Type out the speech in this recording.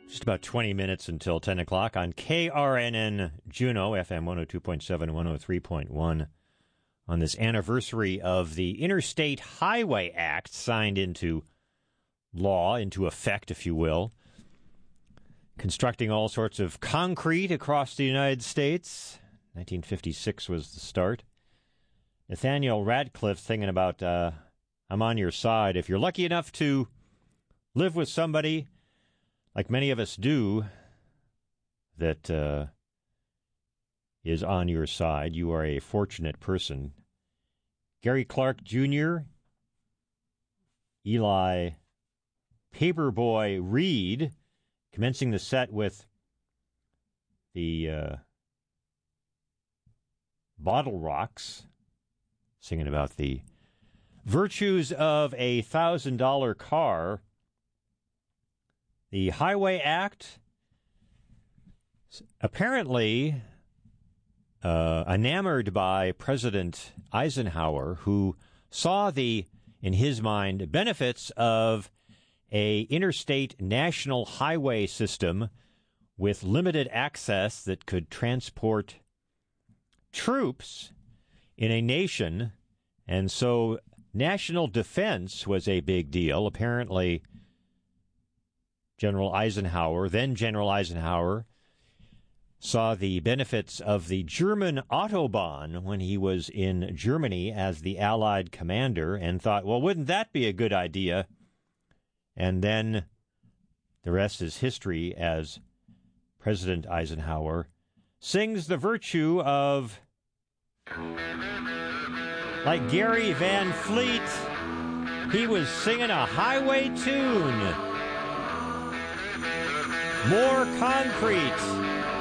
Just about 20 minutes until 10 o'clock on KRNN Juneau, FM 102.7, 103.1, on this anniversary of the Interstate Highway Act, signed into law, into effect, if you will, constructing all sorts of concrete across the United States. 1956 was the start. Nathaniel Radcliffe thinking about, I'm on your side. If you're lucky enough to live with somebody, like many of us do, that is on your side, you are a fortunate person. Gary Clark Jr., Eli Paperboy Reed, commencing the set with the Bottle Rocks, singing about the virtues of a $1,000 car. The Highway Act, apparently enamored by President Eisenhower, who saw the, in his mind, benefits of a interstate national highway system with limited access that could transport troops in a nation. And so national defense was a big deal. Apparently, General Eisenhower saw the benefits of the German Autobahn when he was in Germany as the Allied commander and thought, well, wouldn't that be a good idea? And then the rest is history, as President Eisenhower sings the virtue of, like Gary Van Fleet, he was singing a highway tune. More concrete.